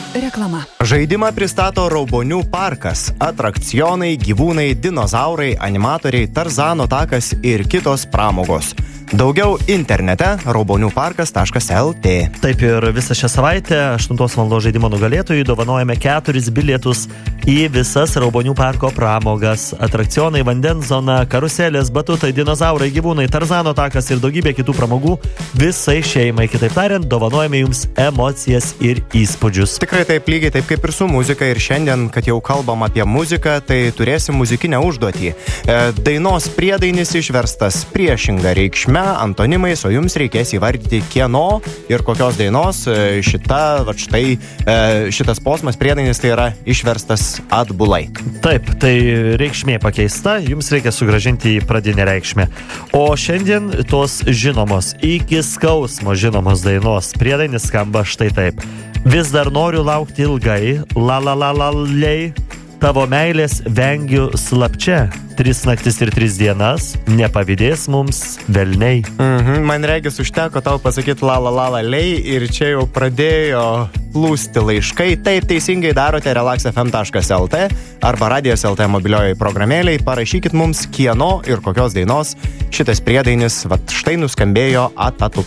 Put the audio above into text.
Reklama. Žaidimą pristato Raubonių parkas. Atrakcionai, gyvūnai, dinozaurai, animatoriai, Tarzano takas ir kitos pramogos. Daugiau internete rauboniuparkas.lt. Taip ir visą šią savaitę 8 val. Žaidimo nugalėtojui dovanojame 4 bilietus į visas Raubonių parko pramogas. Atrakcionai, vandens zona, karuselės, batutai, dinozaurai, gyvūnai, Tarzano takas ir daugybė kitų pramogų visai šeimai. Kitaip tariant, dovanojame jums emocijas ir įspūdžius. Tikrai taip, lygiai taip kaip ir su muzika. Ir šiandien, kad jau kalbam apie muziką, tai turėsim muzikinę užduotį. Dainos priedainis išverstas priešinga reikšme, antonimais, o jums reikės įvardyti kieno ir kokios dainos šitas posmas priedainis tai yra išverstas atbulai. Taip, tai reikšmė pakeista, jums reikia sugrąžinti į pradinę reikšmę. O šiandien tos žinomos, iki skausmo žinomos dainos priedainis skamba štai taip. Vis dar noriu laukti ilgai, la-la-la-la-lei, tavo meilės vengiu slapčia. 3 naktis ir 3 dienas, nepavydės mums velniai. Man regis užteko tau pasakyti la-la-la-lei ir čia jau pradėjo plūsti laiškai. Taip teisingai darote relax.fm.lt arba radijos LT mobiliojoje programėlėje. Parašykit mums kieno ir kokios dainos šitas priedainis štai nuskambėjo atatu.